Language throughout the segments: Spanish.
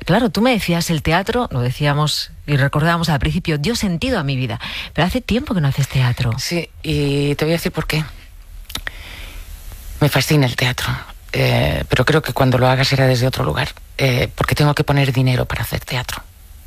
Claro, tú me decías, el teatro, lo decíamos y recordábamos al principio, dio sentido a mi vida. Pero hace tiempo que no haces teatro. Sí, y te voy a decir por qué. Me fascina el teatro, pero creo que cuando lo hagas será desde otro lugar, porque tengo que poner dinero para hacer teatro.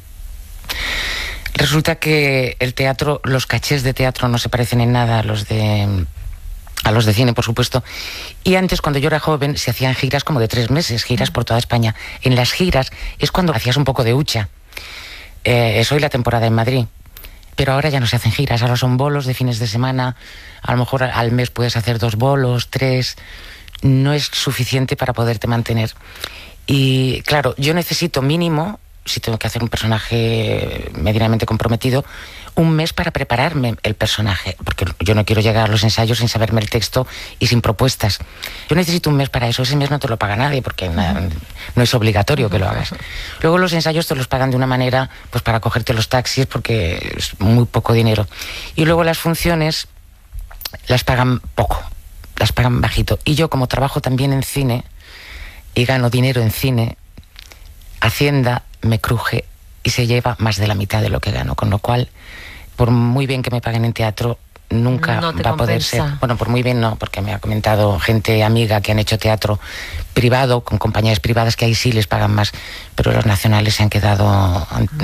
Resulta que el teatro, los cachés de teatro no se parecen en nada a los de cine, por supuesto. Y antes, cuando yo era joven, se hacían giras como de 3 meses, giras por toda España. En las giras es cuando hacías un poco de hucha. Es hoy la temporada en Madrid. Pero ahora ya no se hacen giras, ahora son bolos de fines de semana. A lo mejor al mes puedes hacer 2 bolos, 3. No es suficiente para poderte mantener. Y claro, yo necesito mínimo, si tengo que hacer un personaje medianamente comprometido, 1 mes para prepararme el personaje, porque yo no quiero llegar a los ensayos sin saberme el texto y sin propuestas. Yo necesito 1 mes para eso. Ese mes no te lo paga nadie, porque no es obligatorio que lo hagas. Luego los ensayos te los pagan de una manera, pues para cogerte los taxis, porque es muy poco dinero. Y luego las funciones las pagan poco, las pagan bajito. Y yo, como trabajo también en cine y gano dinero en cine, Hacienda me cruje y se lleva más de la mitad de lo que gano, con lo cual, por muy bien que me paguen en teatro, nunca va a poder ser. Bueno, por muy bien no, porque me ha comentado gente amiga que han hecho teatro privado, con compañías privadas, que ahí sí les pagan más, pero los nacionales se han quedado...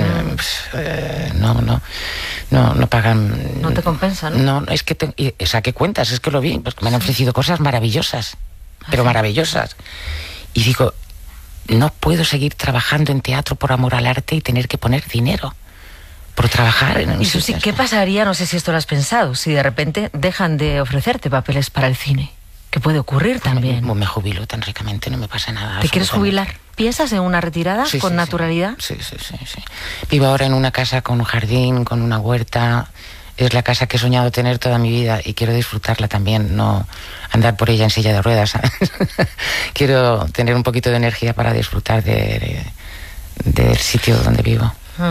no pagan... No te compensa, ¿no? No, es que... saqué cuentas, es que lo vi, porque me han ofrecido cosas maravillosas, pero maravillosas. Y digo, no puedo seguir trabajando en teatro por amor al arte y tener que poner dinero por trabajar en... Y Susi, ¿qué pasaría? No sé si esto lo has pensado, si de repente dejan de ofrecerte papeles para el cine. ¿Qué puede ocurrir también? Me jubilo tan ricamente, no me pasa nada. ¿Te quieres jubilar? ¿Piensas en una retirada sí, con sí, naturalidad? Sí. Vivo ahora en una casa con un jardín, con una huerta. Es la casa que he soñado tener toda mi vida y quiero disfrutarla también, no andar por ella en silla de ruedas, ¿sabes? Quiero tener un poquito de energía para disfrutar del sitio donde vivo.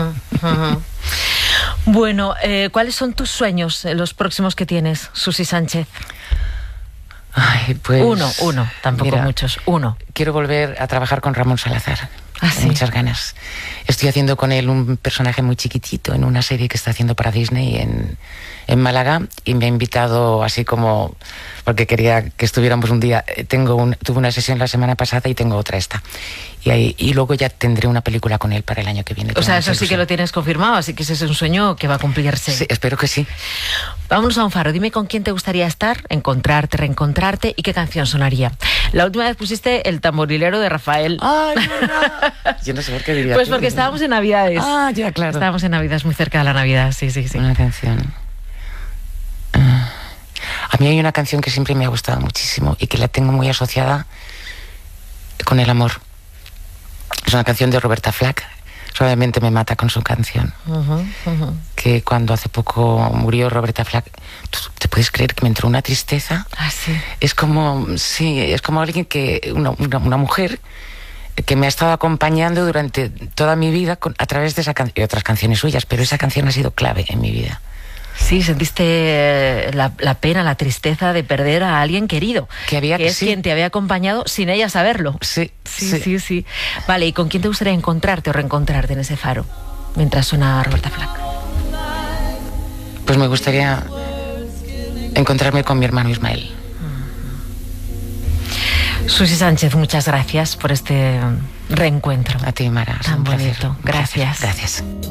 Bueno, ¿cuáles son tus sueños, los próximos que tienes, Susi Sánchez? Ay, pues... Uno, tampoco mira, muchos, uno. Quiero volver a trabajar con Ramón Salazar. ¿Sí? Muchas ganas. Estoy haciendo con él un personaje muy chiquitito en una serie que está haciendo para Disney en Málaga, y me ha invitado así como porque quería que estuviéramos un día. Tuve una sesión la semana pasada y tengo otra esta. Y luego ya tendré una película con él para el año que viene. O sea, eso sí que lo tienes confirmado, así que ese es un sueño que va a cumplirse. Sí, espero que sí. Vámonos a un faro. Dime con quién te gustaría estar, encontrarte, reencontrarte y qué canción sonaría. La última vez pusiste El tamborilero de Rafael. ¡Ay, no! Yo no sé por qué diría. Pues porque estábamos en Navidades. Ah, ya, claro. Estábamos en Navidades, muy cerca de la Navidad, sí. Una canción. A mí hay una canción que siempre me ha gustado muchísimo y que la tengo muy asociada con el amor. Es una canción de Roberta Flack. Suavemente me mata con su canción. Que cuando hace poco murió Roberta Flack, ¿tú te puedes creer que me entró una tristeza? Ah, sí. Es como alguien que, una mujer que me ha estado acompañando durante toda mi vida a través de esa canción y otras canciones suyas, pero esa canción ha sido clave en mi vida. Sí, sentiste la pena, la tristeza de perder a alguien querido, que es quien te había acompañado sin ella saberlo. Sí. Vale, ¿y con quién te gustaría encontrarte o reencontrarte en ese faro mientras suena Roberta Flack? Pues me gustaría encontrarme con mi hermano Ismael. Susi Sánchez, muchas gracias por este reencuentro. A ti, Mara. Tan bonito. Gracias. Gracias.